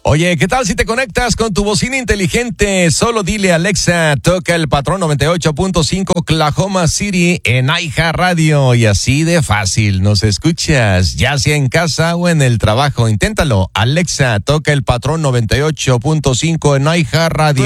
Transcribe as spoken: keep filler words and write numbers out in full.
Oye, ¿qué tal si te conectas con tu bocina inteligente? Solo dile Alexa, toca el patrón noventa y ocho punto cinco Oklahoma City en iHeartRadio y así de fácil nos escuchas, ya sea en casa o en el trabajo. Inténtalo. Alexa, toca el patrón noventa y ocho punto cinco en iHeartRadio.